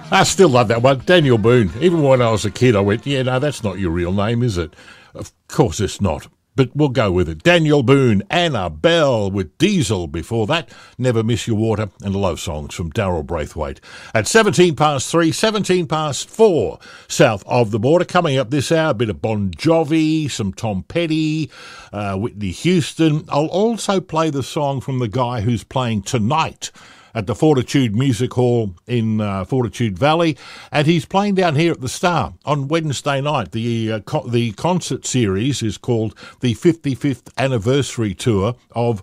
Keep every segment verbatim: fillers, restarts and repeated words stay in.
I still love that one. Daniel Boone. Even when I was a kid, I went, yeah, no, that's not your real name, is it? Of course it's not. But we'll go with it. Daniel Boone, Annabelle with Diesel before that. Never Miss Your Water and Love Songs from Daryl Braithwaite. At seventeen past three, seventeen past four, south of the border. Coming up this hour, a bit of Bon Jovi, some Tom Petty, uh, Whitney Houston. I'll also play the song from the guy who's playing tonight at the Fortitude Music Hall in uh, Fortitude Valley, and he's playing down here at the Star on Wednesday night. The uh, co- the concert series is called the fifty-fifth Anniversary Tour of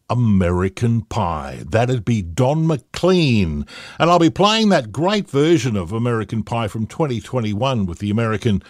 American Pie. That'd be Don McLean. And I'll be playing that great version of American Pie from twenty twenty-one with the American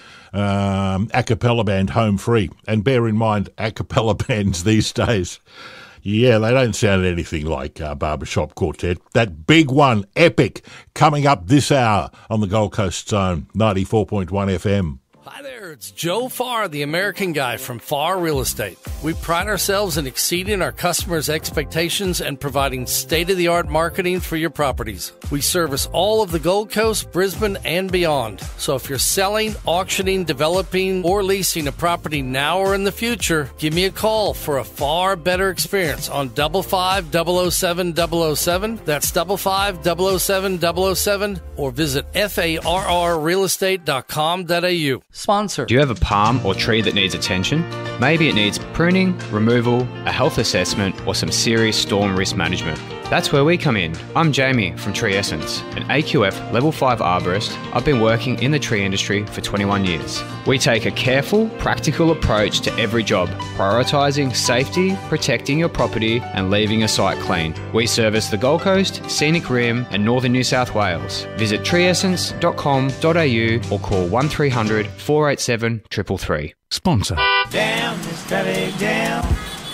um, a cappella band Home Free. And bear in mind, a cappella bands these days, yeah, they don't sound anything like uh, Barbershop Quartet. That big one, epic, coming up this hour on the Gold Coast Zone, ninety-four point one F M. Hi there, it's Joe Farr, the American Guy from Farr Real Estate. We pride ourselves in exceeding our customers' expectations and providing state-of-the-art marketing for your properties. We service all of the Gold Coast, Brisbane, and beyond. So if you're selling, auctioning, developing, or leasing a property now or in the future, give me a call for a far better experience on double five double oh seven double oh seven. That's double five double oh seven double oh seven, or visit F A R R real estate dot com dot A U. Sponsor. Do you have a palm or tree that needs attention? Maybe it needs pruning, removal, a health assessment, or some serious storm risk management. That's where we come in. I'm Jamie from Tree Essence, an A Q F Level five arborist. I've been working in the tree industry for twenty-one years. We take a careful, practical approach to every job, prioritising safety, protecting your property, and leaving a site clean. We service the Gold Coast, Scenic Rim, and Northern New South Wales. Visit tree essence dot com dot A U or call one three hundred four eight seven three three three. Sponsor. Down, this traffic down.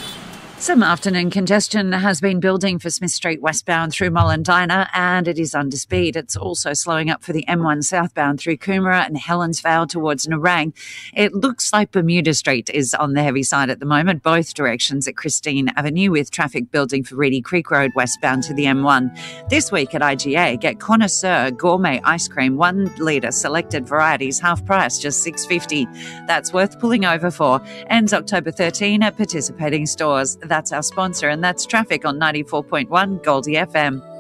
Some afternoon congestion has been building for Smith Street westbound through Mullendina, and it is under speed. It's also slowing up for the M one southbound through Coomera and Helensvale towards Nerang. It looks like Bermuda Street is on the heavy side at the moment, both directions at Christine Avenue, with traffic building for Reedy Creek Road westbound to the M one. This week at I G A, get Connoisseur Gourmet Ice Cream, one litre selected varieties, half price, just six dollars fifty. That's worth pulling over for. Ends October thirteenth at participating stores. That's our sponsor, and that's traffic on ninety-four point one Goldie F M.